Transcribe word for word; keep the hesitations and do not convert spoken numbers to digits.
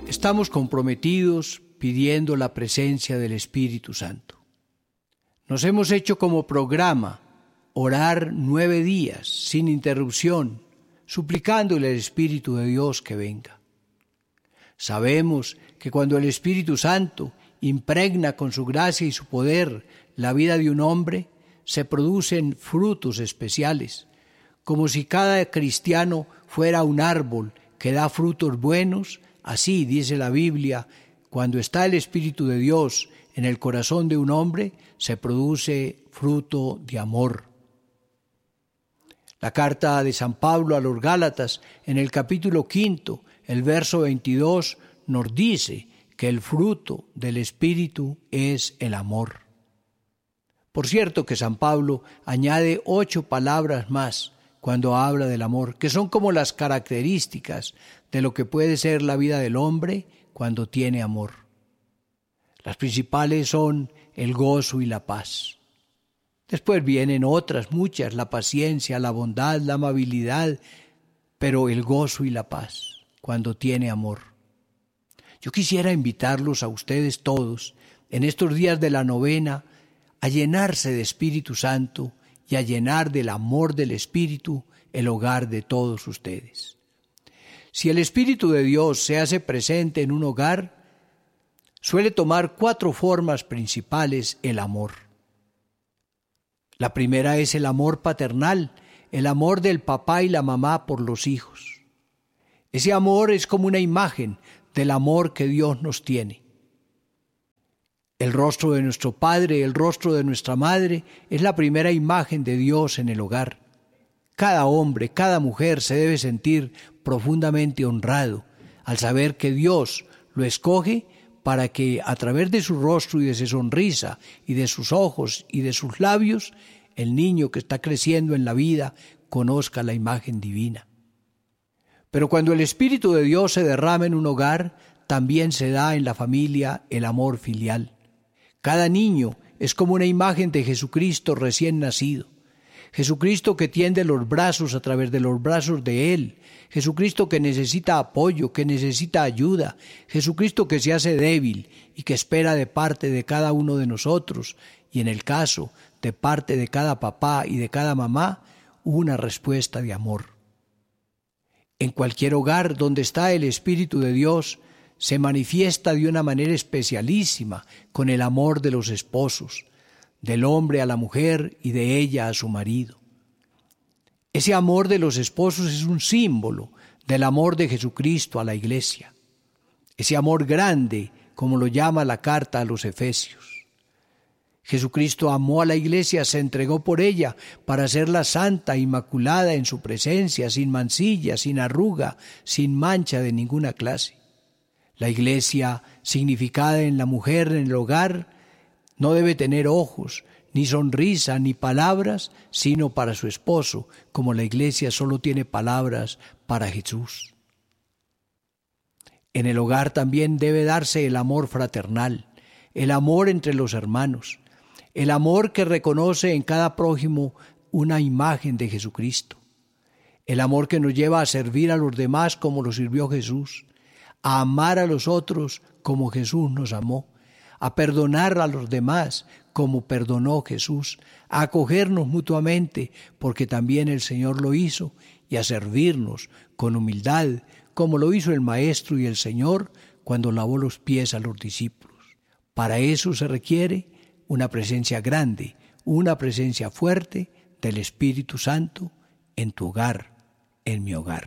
estamos comprometidos pidiendo la presencia del Espíritu Santo. Nos hemos hecho como programa orar nueve días sin interrupción, suplicándole al Espíritu de Dios que venga. Sabemos que cuando el Espíritu Santo impregna con su gracia y su poder la vida de un hombre, se producen frutos especiales, como si cada cristiano fuera un árbol que da frutos buenos. Así dice la Biblia, cuando está el Espíritu de Dios en el corazón de un hombre, se produce fruto de amor. La carta de San Pablo a los Gálatas, en el capítulo quinto, el verso veintidós, nos dice que el fruto del Espíritu es el amor. Por cierto que San Pablo añade ocho palabras más cuando habla del amor, que son como las características de lo que puede ser la vida del hombre cuando tiene amor. Las principales son el gozo y la paz. Después vienen otras muchas, la paciencia, la bondad, la amabilidad, pero el gozo y la paz, cuando tiene amor. Yo quisiera invitarlos a ustedes todos, en estos días de la novena, a llenarse de Espíritu Santo y a llenar del amor del Espíritu el hogar de todos ustedes. Si el Espíritu de Dios se hace presente en un hogar, suele tomar cuatro formas principales el amor. La primera es el amor paternal, el amor del papá y la mamá por los hijos. Ese amor es como una imagen del amor que Dios nos tiene. El rostro de nuestro padre, el rostro de nuestra madre, es la primera imagen de Dios en el hogar. Cada hombre, cada mujer se debe sentir profundamente honrado al saber que Dios lo escoge para que a través de su rostro y de su sonrisa y de sus ojos y de sus labios, el niño que está creciendo en la vida conozca la imagen divina. Pero cuando el Espíritu de Dios se derrama en un hogar, también se da en la familia el amor filial. Cada niño es como una imagen de Jesucristo recién nacido. Jesucristo que tiende los brazos a través de los brazos de Él. Jesucristo que necesita apoyo, que necesita ayuda. Jesucristo que se hace débil y que espera de parte de cada uno de nosotros. Y en el caso de parte de cada papá y de cada mamá, una respuesta de amor. En cualquier hogar donde está el Espíritu de Dios, se manifiesta de una manera especialísima con el amor de los esposos, del hombre a la mujer y de ella a su marido. Ese amor de los esposos es un símbolo del amor de Jesucristo a la iglesia. Ese amor grande, como lo llama la carta a los Efesios. Jesucristo amó a la iglesia, se entregó por ella para hacerla santa, inmaculada en su presencia, sin mancilla, sin arruga, sin mancha de ninguna clase. La iglesia, significada en la mujer en el hogar, no debe tener ojos, ni sonrisa, ni palabras, sino para su esposo, como la iglesia solo tiene palabras para Jesús. En el hogar también debe darse el amor fraternal, el amor entre los hermanos, el amor que reconoce en cada prójimo una imagen de Jesucristo, el amor que nos lleva a servir a los demás como lo sirvió Jesús, a amar a los otros como Jesús nos amó, a perdonar a los demás como perdonó Jesús, a acogernos mutuamente porque también el Señor lo hizo y a servirnos con humildad como lo hizo el Maestro y el Señor cuando lavó los pies a los discípulos. Para eso se requiere una presencia grande, una presencia fuerte del Espíritu Santo en tu hogar, en mi hogar.